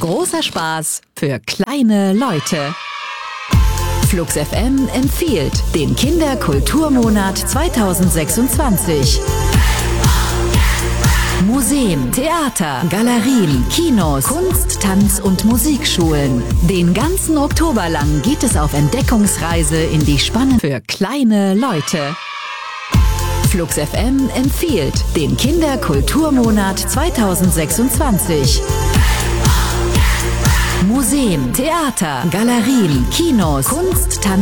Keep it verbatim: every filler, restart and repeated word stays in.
Großer Spaß für kleine Leute. Flux F M empfiehlt den Kinderkulturmonat zweitausendsechsundzwanzig. Museen, Theater, Galerien, Kinos, Kunst-, Tanz- und Musikschulen. Den ganzen Oktober lang geht es auf Entdeckungsreise in die Spannen für kleine Leute. Flux F M empfiehlt den Kinderkulturmonat zweitausendsechsundzwanzig. Museen, Theater, Galerien, Kinos, Kunst-, Tanz-